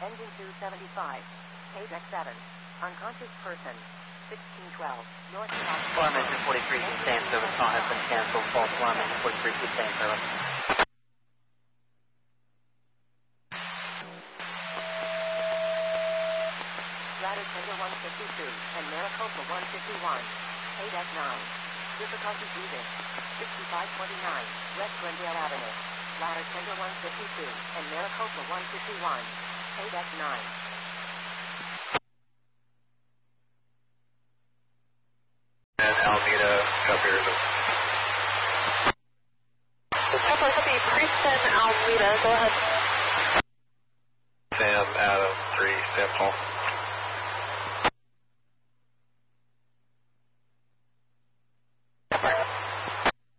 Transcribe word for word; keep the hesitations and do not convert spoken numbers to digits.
Engine two seventy-five. Paydeck seven. Unconscious person. sixteen twelve. North South. Alarm engine forty-three, sustained service call has been canceled. False alarm engine forty-three, sustained service. Ladder Tender one fifty-two and Maricopa one fifty-one. Paydeck nine. Difficulty breathing. sixty-five twenty-nine. West Glendale Avenue. Ladder Tender one fifty-two and Maricopa one fifty-one. Paydeck nine. And Alameda, copy. Pepper, copy. Princeton, Alameda. Go ahead. Sam, Adam, three, Sam Paul.